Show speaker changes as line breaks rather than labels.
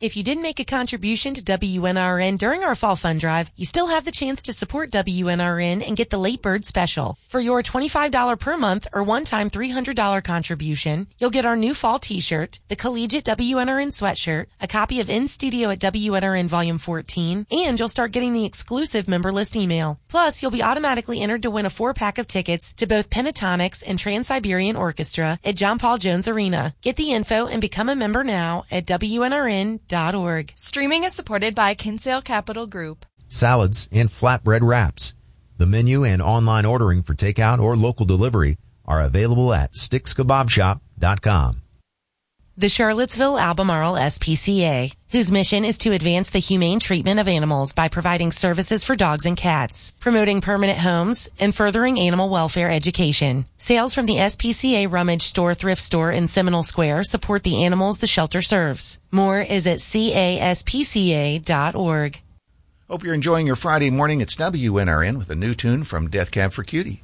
If you didn't make a contribution to WNRN during our Fall Fund Drive, you still have the chance to support WNRN and get the Late Bird Special. For your $25 per month or one-time $300 contribution, you'll get our new fall t-shirt, the Collegiate WNRN sweatshirt, a copy of In Studio at WNRN Volume 14, and you'll start getting the exclusive member list email. Plus, you'll be automatically entered to win a 4-pack of tickets to both Pentatonics and Trans-Siberian Orchestra at John Paul Jones Arena. Get the info and become a member now at WNRN.org.
Streaming is supported by Kinsale Capital Group.
Salads and flatbread wraps. The menu and online ordering for takeout or local delivery are available at stickskebabshop.com.
The Charlottesville Albemarle SPCA, whose mission is to advance the humane treatment of animals by providing services for dogs and cats, promoting permanent homes, and furthering animal welfare education. Sales from the SPCA Rummage Store Thrift Store in Seminole Square support the animals the shelter serves. More is at caspca.org.
Hope you're enjoying your Friday morning. It's WNRN with a new tune from Death Cab for Cutie.